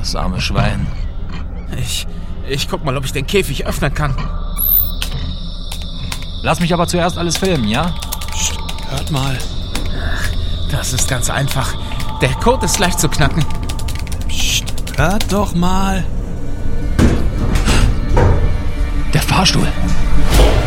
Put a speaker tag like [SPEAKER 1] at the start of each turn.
[SPEAKER 1] Das arme Schwein.
[SPEAKER 2] Ich guck mal, ob ich den Käfig öffnen kann.
[SPEAKER 1] Lass mich aber zuerst alles filmen, ja?
[SPEAKER 3] Psst, hört mal.
[SPEAKER 2] Das ist ganz einfach. Der Code ist leicht zu knacken.
[SPEAKER 3] Psst, hört doch mal.
[SPEAKER 1] Der Fahrstuhl.